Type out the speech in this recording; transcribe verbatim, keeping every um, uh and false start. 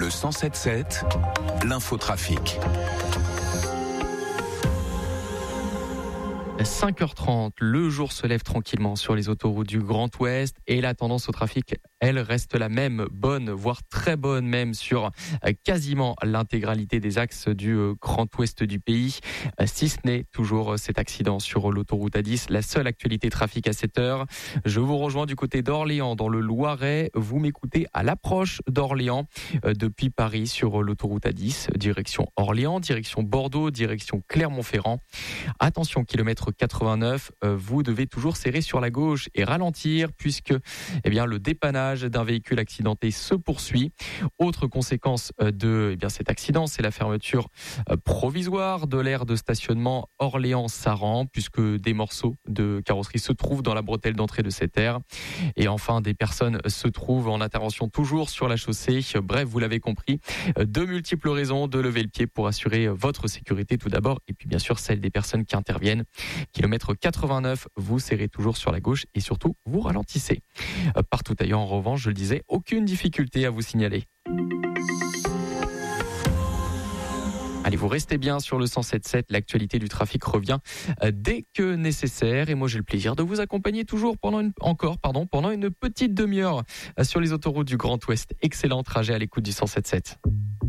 Le cent sept sept, l'infotrafic. cinq heures trente, le jour se lève tranquillement sur les autoroutes du Grand Ouest et la tendance au trafic, elle reste la même, bonne, voire très bonne même sur quasiment l'intégralité des axes du Grand Ouest du pays, si ce n'est toujours cet accident sur l'autoroute A dix, la seule actualité trafic à cette heure. Je vous rejoins du côté d'Orléans dans le Loiret, vous m'écoutez à l'approche d'Orléans depuis Paris sur l'autoroute A dix, direction Orléans, direction Bordeaux, direction Clermont-Ferrand. Attention, kilomètre quatre-vingt-neuf, vous devez toujours serrer sur la gauche et ralentir puisque eh bien, le dépannage d'un véhicule accidenté se poursuit. Autre conséquence de eh bien, cet accident, c'est la fermeture provisoire de l'aire de stationnement Orléans-Saran puisque des morceaux de carrosserie se trouvent dans la bretelle d'entrée de cette aire. Et enfin, des personnes se trouvent en intervention toujours sur la chaussée. Bref, vous l'avez compris, de multiples raisons de lever le pied pour assurer votre sécurité tout d'abord et puis bien sûr celle des personnes qui interviennent. Kilomètre quatre-vingt-neuf, vous serrez toujours sur la gauche et surtout, vous ralentissez. Partout ailleurs, en revanche, je le disais, aucune difficulté à vous signaler. Allez, vous restez bien sur le cent sept sept. L'actualité du trafic revient dès que nécessaire. Et moi, j'ai le plaisir de vous accompagner toujours pendant une, encore, pardon, pendant une petite demi-heure sur les autoroutes du Grand Ouest. Excellent trajet à l'écoute du cent sept sept.